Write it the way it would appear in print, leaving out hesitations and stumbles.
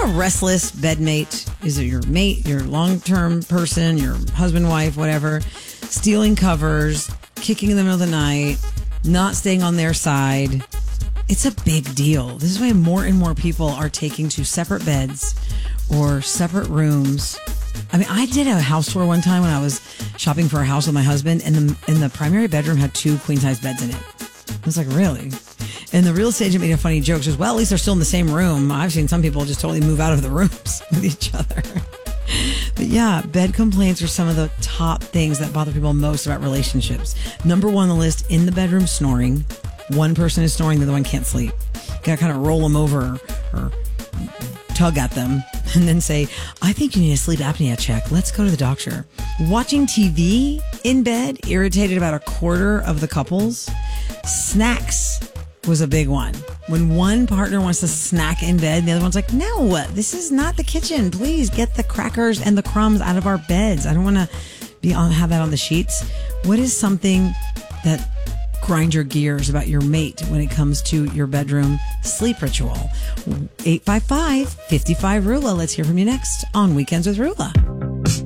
a restless bedmate? Is it your mate, your long-term person, your husband, wife, whatever, stealing covers, kicking in the middle of the night, not staying on their side? It's a big deal. This is why more and more people are taking to separate beds or separate rooms. I mean, I did a house tour one time when I was shopping for a house with my husband, and the primary bedroom had 2 queen-size beds in it. I was like, really? And the real estate agent made a funny joke. She goes, well, at least they're still in the same room. I've seen some people just totally move out of the rooms with each other. But yeah, bed complaints are some of the top things that bother people most about relationships. Number 1 on the list, in the bedroom, snoring. One person is snoring, the other one can't sleep. You gotta kind of roll them over or tug at them and then say, I think you need a sleep apnea check. Let's go to the doctor. Watching TV in bed irritated about a quarter of the couples. Snacks was a big one. When one partner wants to snack in bed, the other one's like, no, this is not the kitchen. Please get the crackers and the crumbs out of our beds. I don't want to have that on the sheets. What is something that grind your gears about your mate when it comes to your bedroom sleep ritual? 855-55-RULA. Let's hear from you next on Weekends with Rula.